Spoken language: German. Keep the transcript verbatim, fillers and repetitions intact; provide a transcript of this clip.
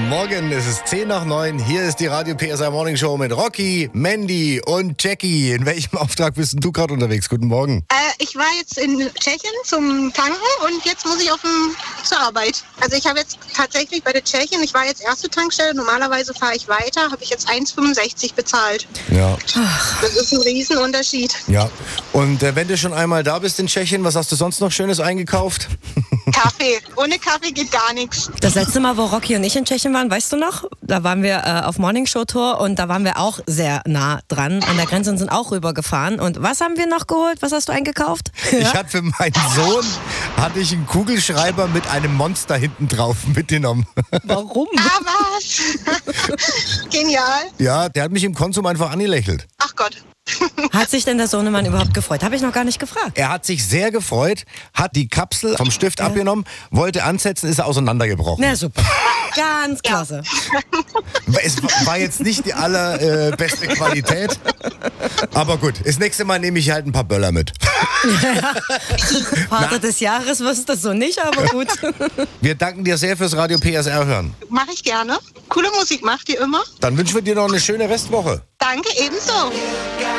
Morgen ist es zehn nach neun. Hier ist die Radio P S R Morning Show mit Rocky, Mandy und Jackie. In welchem Auftrag bist denn du gerade unterwegs? Guten Morgen. Äh, ich war jetzt in Tschechien zum Tanken und jetzt muss ich auf dem, zur Arbeit. Also ich habe jetzt tatsächlich bei der Tschechien, ich war jetzt erste Tankstelle, normalerweise fahre ich weiter, habe ich jetzt eins Komma fünfundsechzig bezahlt. Ja. Das ist ein Riesenunterschied. Ja. Und äh, wenn du schon einmal da bist in Tschechien, was hast du sonst noch Schönes eingekauft? Kaffee. Ohne Kaffee geht gar nichts. Das letzte Mal, wo Rocky und ich in Tschechien waren, weißt du noch? Da waren wir äh, auf Morning Show Tour und da waren wir auch sehr nah dran an der Grenze und sind auch rübergefahren. Und was haben wir noch geholt? Was hast du eingekauft? Ich Ja? hatte für meinen Sohn hatte ich einen Kugelschreiber mit einem Monster hinten drauf mitgenommen. Warum? Ah, was? Genial. Ja, der hat mich im Konsum einfach angelächelt. Ach Gott. Hat sich denn der Sohnemann überhaupt gefreut? Habe ich noch gar nicht gefragt. Er hat sich sehr gefreut, hat die Kapsel vom Stift abgenommen, wollte ansetzen, ist er auseinandergebrochen. Na super. Ganz klasse. Es war jetzt nicht die allerbeste äh, Qualität, aber gut, das nächste Mal nehme ich halt ein paar Böller mit. Vater des Jahres wirst du so nicht, aber gut. Wir danken dir sehr fürs Radio P S R hören. Mache ich gerne. Coole Musik macht ihr immer. Dann wünschen wir dir noch eine schöne Restwoche. Danke, ebenso.